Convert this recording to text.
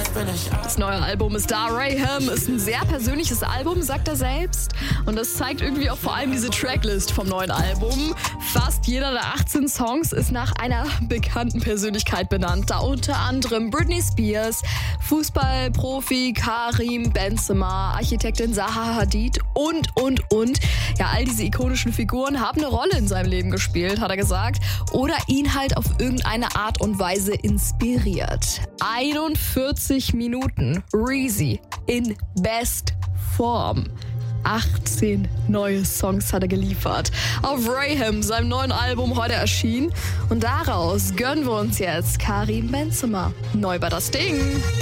Das neue Album ist da. Rayhem ist ein sehr persönliches Album, sagt er selbst. Und das zeigt irgendwie auch vor allem diese Tracklist vom neuen Album. Fast jeder der 18 Songs ist nach einer bekannten Persönlichkeit benannt. Da unter anderem Britney Spears, Fußballprofi Karim Benzema, Architektin Zaha Hadid und. Ja, all diese ikonischen Figuren haben eine Rolle in seinem Leben gespielt, hat er gesagt. Oder ihn halt auf irgendeine Art und Weise inspiriert. 41 Minuten. Reezy in Bestform. 18 neue Songs hat er geliefert. Auf Rayhem, seinem neuen Album, heute erschienen. Und daraus gönnen wir uns jetzt Karim Benzema. Neu bei das Ding.